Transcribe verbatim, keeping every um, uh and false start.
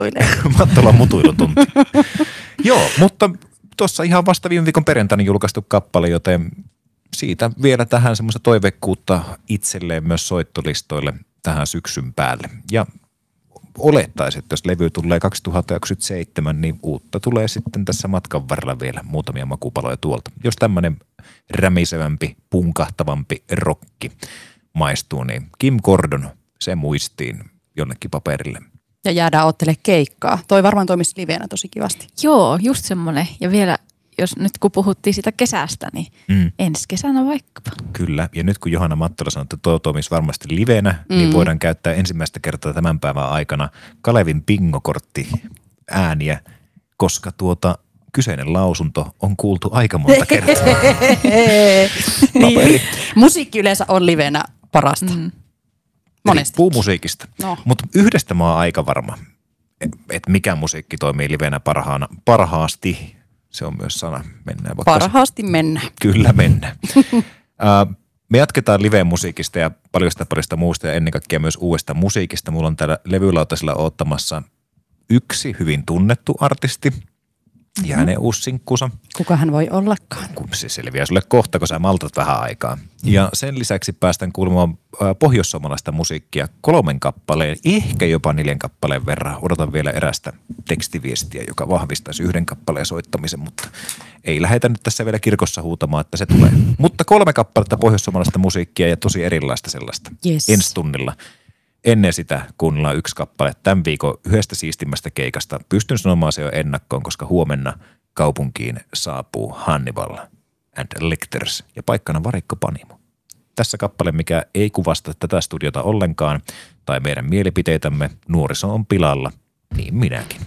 mutuilee. Mattolan mutuilun tunti. Joo, mutta tuossa ihan vasta viime viikon perjantaina julkaistu kappale, joten siitä vielä tähän semmoista toiveikkuutta itselleen myös soittolistoille tähän syksyn päälle. Ja olettaisiin, että jos levy tulee kaksituhattakaksikymmentäseitsemän, niin uutta tulee sitten tässä matkan varrella vielä muutamia makupaloja tuolta. Jos tämmöinen rämisevämpi, punkahtavampi rokki maistuu, niin Kim Gordon se muistiin jonnekin paperille. Ja jäädään ottele keikkaa. Toi varmaan toimisi liveenä tosi kivasti. Joo, just semmoinen. Ja vielä, jos nyt kun puhuttiin sitä kesästä, niin mm. ensi kesänä vaikkapa. Kyllä. Ja nyt kun Johanna Mattola sanoi, että tuo toimisi varmasti livenä, mm. niin voidaan käyttää ensimmäistä kertaa tämän päivän aikana Kalevin bingokortti ääniä, koska tuota kyseinen lausunto on kuultu aika monta kertaa. Niin. Musiikki yleensä on livenä parasta. Mm. Monesti. Riippuu musiikista. No. Mutta yhdestä mä oon aika varma, että mikä musiikki toimii livenä parhaana, parhaasti. Se on myös sana. Mennään vaikka parhaasti mennään. Kyllä mennään. uh, me jatketaan live-musiikista ja paljosta paljosta muusta ja ennen kaikkea myös uudesta musiikista. Mulla on täällä levylautasella odottamassa yksi hyvin tunnettu artisti ja hänen uusi sinkkunsa. Kuka hän voi ollakaan? Kun se selviää sulle kohta, kun sä maltat vähän aikaa. Ja sen lisäksi päästään kuulemaan pohjoissuomalaista musiikkia kolmen kappaleen, ehkä jopa neljän kappaleen verran. Odotan vielä erästä tekstiviestiä, joka vahvistaisi yhden kappaleen soittamisen, mutta ei lähetä nyt tässä vielä kirkossa huutamaan, että se tulee. Mutta kolme kappaletta pohjoissuomalaista musiikkia ja tosi erilaista sellaista. Yes. Ensi tunnilla. Ennen sitä kuunnellaan yksi kappale tämän viikon yhdestä siistimmästä keikasta. Pystyn sanomaan se jo ennakkoon, koska huomenna kaupunkiin saapuu Hannibal and Lecters ja paikkana Varikko Panimo. Tässä kappale, mikä ei kuvasta tätä studiota ollenkaan tai meidän mielipiteitämme, nuoriso on pilalla, niin minäkin.